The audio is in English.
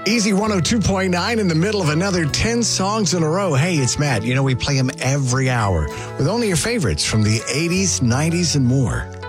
Easy 102.9 in the middle of another 10 songs in a row. Hey, it's Matt. You know, we play them every hour with only your favorites from the 80s, 90s, and more.